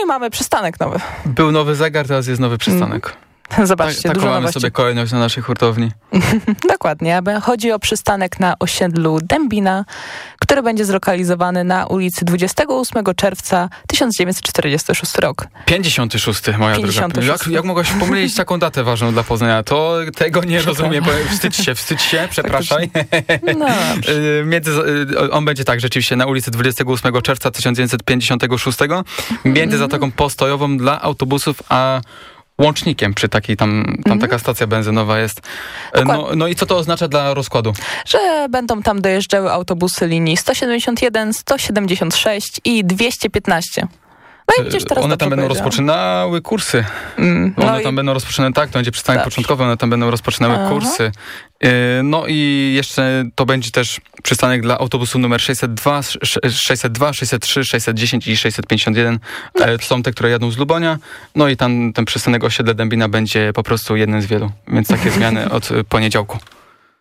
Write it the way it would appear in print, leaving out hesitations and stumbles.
i mamy przystanek nowy. Był nowy zegar, teraz jest nowy przystanek. Zobaczcie, Taką dużo mamy nowości. sobie kolejność na naszej hurtowni. Dokładnie. Chodzi o przystanek na osiedlu Dębina, który będzie zlokalizowany na ulicy 28 czerwca 1946 rok. 56, moja 56. droga. Jak mogłaś pomylić taką datę ważną dla Poznania? To tego nie rozumiem. Wstydź się, przepraszaj. No, On będzie tak, rzeczywiście, na ulicy 28 czerwca 1956, między zatoką postojową dla autobusów, a łącznikiem przy takiej tam taka stacja benzynowa jest. No i co to oznacza dla rozkładu? że będą tam dojeżdżały autobusy linii 171, 176 i 215. No i widzisz, teraz one tam będą rozpoczynały kursy. Tam będą rozpoczynały, tak, to będzie przystanek początkowy, one tam będą rozpoczynały kursy. No i jeszcze to będzie też przystanek dla autobusu numer 602, 603, 610 i 651. To są te, które jadą z Lubonia. No i tam ten przystanek osiedle Dębina będzie po prostu jednym z wielu. Więc takie zmiany od poniedziałku.